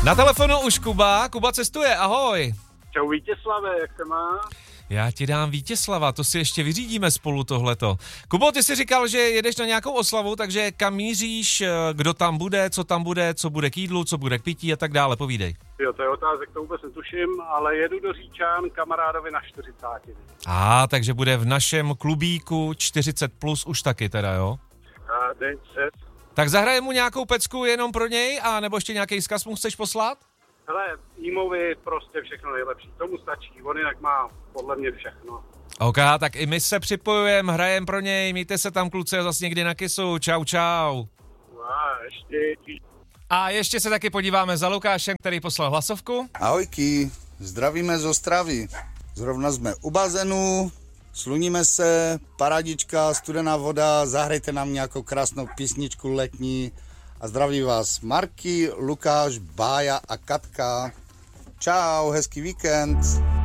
Na telefonu už Kuba. Kuba cestuje, ahoj. Čau Vítězslave, jak se má? Já ti dám Vítězslava, to si ještě vyřídíme spolu tohleto. Kubo, ty jsi říkal, že jedeš na nějakou oslavu, takže kam míříš, kdo tam bude, co bude k jídlu, co bude k pití a tak dále, povídej. Jo, to je otázek, to vůbec netuším, ale jedu do Říčan kamarádovi na 40. Takže bude v našem klubíku 40 plus už taky teda, jo? Tak zahrajeme mu nějakou pecku jenom pro něj, a nebo ještě nějaký vzkaz mu chceš poslat? Hele, jímovi prostě všechno nejlepší, tomu stačí, on jinak má podle mě všechno. OK, tak i my se připojujeme, hrajeme pro něj, mějte se tam kluci a zase někdy na kysu, čau. A ještě se taky podíváme za Lukášem, který poslal hlasovku. Ahojky, zdravíme z Ostravy. Zrovna jsme u bazénu, sluníme se, parádička, studená voda, zahrajte nám nějakou krásnou písničku letní a zdraví vás Marky, Lukáš, Bája a Katka. Čau, hezký víkend.